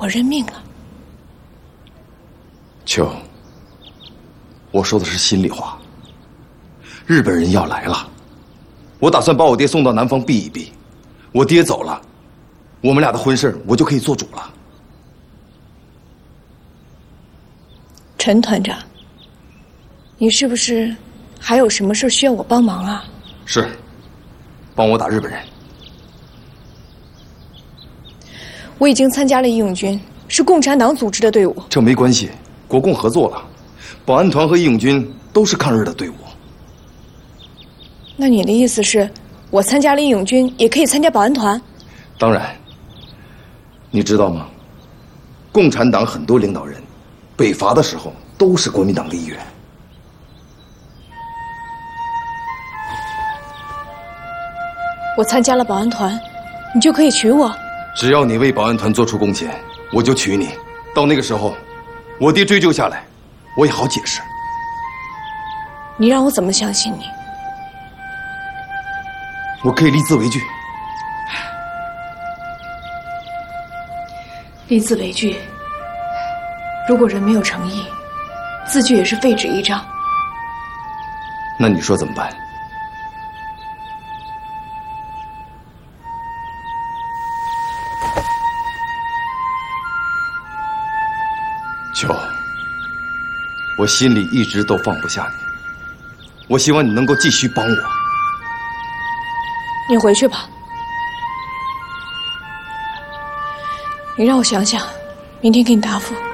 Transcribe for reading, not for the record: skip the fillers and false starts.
我认命了。 秋，我说的是心里话。日本人要来了，我打算把我爹送到南方避一避。我爹走了，我们俩的婚事我就可以做主了。 陈团长，你是不是还有什么事需要我帮忙啊？ 是，帮我打日本人。 我已经参加了义勇军，是共产党组织的队伍。 这没关系，国共合作了，保安团和义勇军都是抗日的队伍。 那你的意思是，我参加了义勇军，也可以参加保安团？ 当然。你知道吗？共产党很多领导人，北伐的时候都是国民党的一员。 我参加了保安团，你就可以娶我？ 只要你为保安团做出贡献，我就娶你。到那个时候，我爹追究下来，我也好解释。 你让我怎么相信你？ 我可以立字为据。 立字为据，如果人没有诚意，字据也是废纸一张。 那你说怎么办？秋，我心里一直都放不下你，我希望你能够继续帮我。 你回去吧，你让我想想，明天给你答复。